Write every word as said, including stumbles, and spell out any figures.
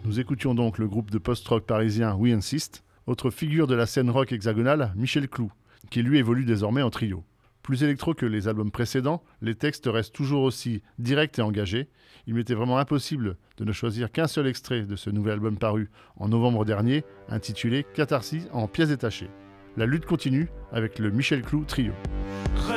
Nous écoutions donc le groupe de post-rock parisien We Insist, autre figure de la scène rock hexagonale, Michel Clou, qui lui évolue désormais en trio. Plus électro que les albums précédents, les textes restent toujours aussi directs et engagés. Il m'était vraiment impossible de ne choisir qu'un seul extrait de ce nouvel album paru en novembre dernier, intitulé Catharsis en pièces détachées. La lutte continue avec le Michel Clou Trio.